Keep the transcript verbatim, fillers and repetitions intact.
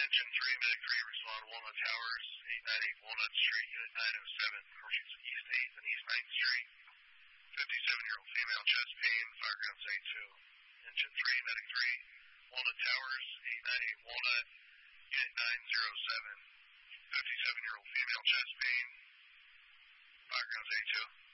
Engine three, Medic three, respond to Walnut Towers, eight ninety-eight Walnut Street, Unit nine oh seven, approaching East eighth and East ninth Street. fifty-seven-year-old female, chest pain, fire grounds A two. Engine three, Medic three, Walnut Towers, eight ninety-eight Walnut, Unit nine oh seven. fifty-seven-year-old female, chest pain, fire grounds A two.